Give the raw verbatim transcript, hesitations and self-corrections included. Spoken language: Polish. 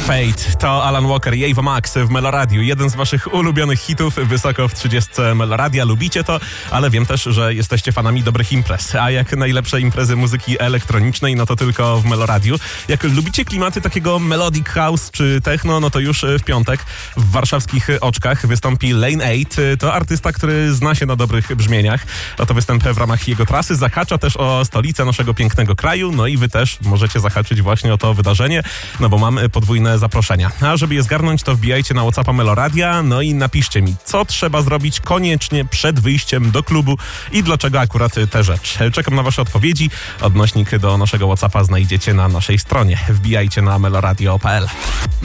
Fate to Alan Walker i Ava Max w Meloradiu. Jeden z waszych ulubionych hitów, wysoko w trzydziestce Meloradia. Lubicie to, ale wiem też, że jesteście fanami dobrych imprez. A jak najlepsze imprezy muzyki elektronicznej, no to tylko w Meloradiu. Jak lubicie klimaty takiego melodic house czy techno, no to już w piątek w warszawskich Oczkach wystąpi Lane osiem. To artysta, który zna się na dobrych brzmieniach. Oto występ w ramach jego trasy zahacza też o stolicę naszego pięknego kraju, no i wy też możecie zahaczyć właśnie o to wydarzenie, no bo mam podwójne zaproszenia. A żeby je zgarnąć, to wbijajcie na WhatsAppa Meloradia, no i napiszcie mi, co trzeba zrobić koniecznie przed wyjściem do klubu i dlaczego akurat tę rzecz. Czekam na wasze odpowiedzi. Odnośnik do naszego WhatsAppa znajdziecie na naszej stronie. Wbijajcie na meloradio kropka p l.